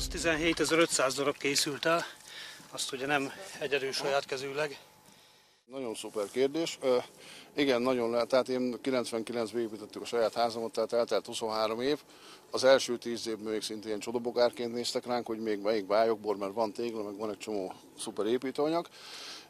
az 17.500 darab készült el, azt ugye nem egyedül saját kezűleg. Nagyon szuper kérdés. Igen, nagyon lehet. Tehát én 99-ben építettük a saját házamat, tehát eltelt 23 év. Az első 10 évben még szintén csodabogárként néztek ránk, hogy még melyik bájokból, mert van tégla, meg van egy csomó szuper építőanyag.